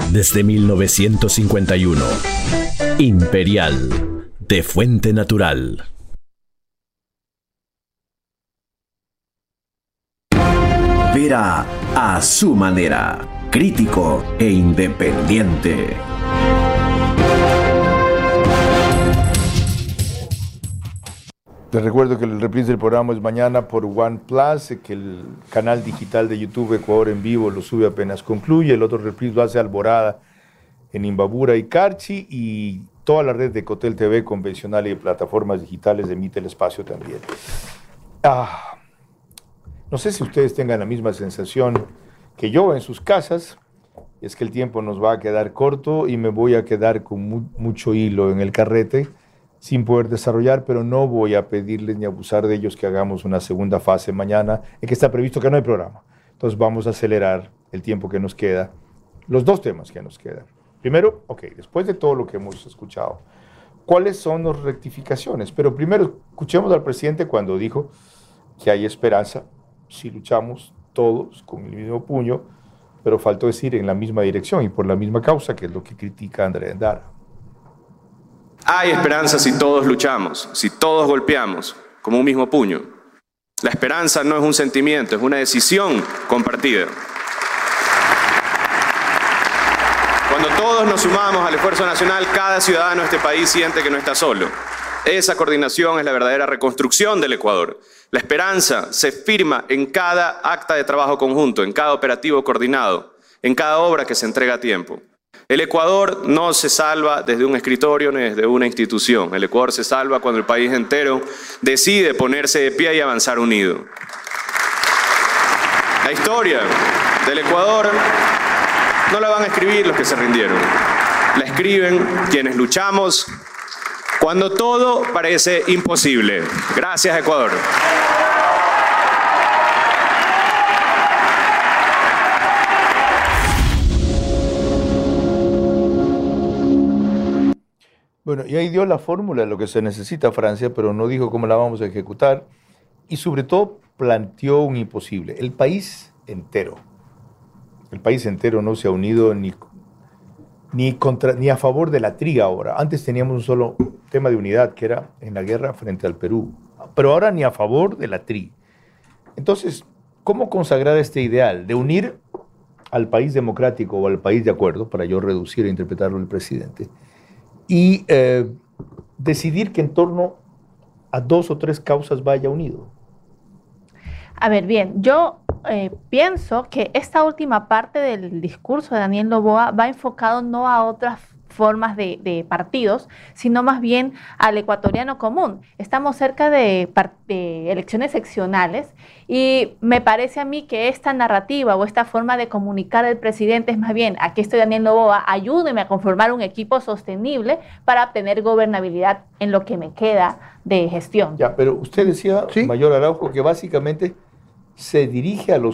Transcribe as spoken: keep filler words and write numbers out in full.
Desde mil novecientos cincuenta y uno, Imperial, de fuente natural. Vera a su manera, crítico e independiente. Les recuerdo que el reprise del programa es mañana por OnePlus, que el canal digital de YouTube Ecuador en Vivo lo sube apenas concluye, el otro reprise lo hace Alborada en Imbabura y Carchi, y toda la red de Ecotel T V convencional y de plataformas digitales emite el espacio también. Ah, no sé si ustedes tengan la misma sensación que yo en sus casas, es que el tiempo nos va a quedar corto y me voy a quedar con mu- mucho hilo en el carrete, sin poder desarrollar, pero no voy a pedirles ni abusar de ellos que hagamos una segunda fase mañana, en que está previsto que no hay programa. Entonces vamos a acelerar el tiempo que nos queda, los dos temas que nos quedan. Primero, ok, después de todo lo que hemos escuchado, ¿cuáles son las rectificaciones? Pero primero, escuchemos al presidente cuando dijo que hay esperanza si luchamos todos con el mismo puño, pero faltó decir en la misma dirección y por la misma causa, que es lo que critica André Endara. Hay esperanza si todos luchamos, si todos golpeamos, como un mismo puño. La esperanza no es un sentimiento, es una decisión compartida. Cuando todos nos sumamos al esfuerzo nacional, cada ciudadano de este país siente que no está solo. Esa coordinación es la verdadera reconstrucción del Ecuador. La esperanza se firma en cada acta de trabajo conjunto, en cada operativo coordinado, en cada obra que se entrega a tiempo. El Ecuador no se salva desde un escritorio ni desde una institución. El Ecuador se salva cuando el país entero decide ponerse de pie y avanzar unido. La historia del Ecuador no la van a escribir los que se rindieron. La escriben quienes luchamos cuando todo parece imposible. Gracias, Ecuador. Bueno, y ahí dio la fórmula de lo que se necesita Francia, pero no dijo cómo la vamos a ejecutar, y sobre todo planteó un imposible. El país entero, el país entero no se ha unido ni, ni, contra, ni a favor de la T R I ahora. Antes teníamos un solo tema de unidad, que era en la guerra frente al Perú, pero ahora ni a favor de la T R I. Entonces, ¿cómo consagrar este ideal de unir al país democrático o al país de acuerdo, para yo reducir e interpretarlo el presidente, y eh, decidir que en torno a dos o tres causas vaya unido? A ver, bien, yo eh, pienso que esta última parte del discurso de Daniel Noboa va enfocado no a otras formas de, de partidos, sino más bien al ecuatoriano común. Estamos cerca de, de elecciones seccionales y me parece a mí que esta narrativa o esta forma de comunicar del presidente es más bien: aquí estoy, Daniel Noboa, ayúdeme a conformar un equipo sostenible para obtener gobernabilidad en lo que me queda de gestión. Ya, pero usted decía, ¿sí, Mayor Araujo, que básicamente se dirige a los